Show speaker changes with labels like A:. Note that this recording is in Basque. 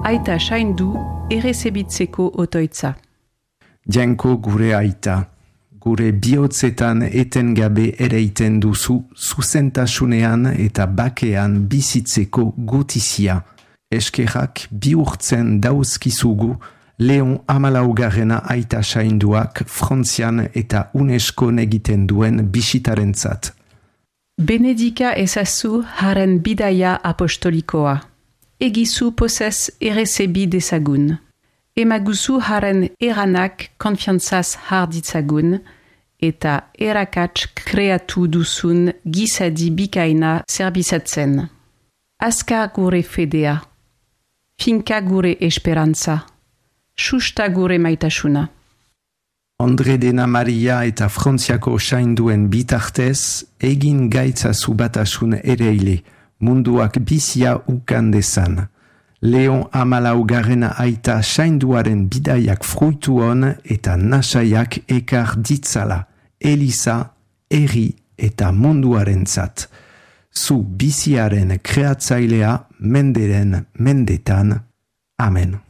A: aita saindu errezebitzeko otoitza.
B: Jainko gure aita, gure bihotzetan etengabe ereiten duzu zuzentasunean eta bakean bizitzeko gutizia. Eskerrak bihurtzen dauzkizugu Leon 14. aita sainduak Frantzian eta UNESCO egiten duen bisitarentzat.
A: Benedika ezazu haren bidaia apostolikoa. Egizu pozez errezebi dezagun. Emaguzu haren eranak konfiantzaz har ditzagun eta erakats kreatu duzun gizadi bikaina zerbizatzen. Azkar gure fedea. Finka gure esperantza. Susta gure maitasuna.
B: Andre Dena Maria eta Frantziako sainduen bitartez, egin gaitzazu batasun ereile, munduak bizia ukan dezan. Leon 14. aita sainduaren bidaiak fruitu hon eta nasaiak ekar ditzala, Eliza, herri eta munduarentzat. Zu biziaren kreatzailea menderen mendetan. Amen.